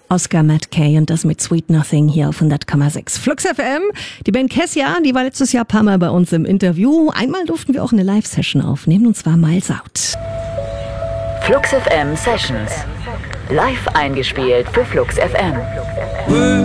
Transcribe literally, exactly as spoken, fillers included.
Oscar Matt Kay und das mit Sweet Nothing hier auf hundert Komma sechs Flux F M. Die Band Kessia, die war letztes Jahr ein paar Mal bei uns im Interview. Einmal durften wir auch eine Live-Session aufnehmen, und zwar Miles Out. Flux F M Sessions. Live eingespielt für Flux F M.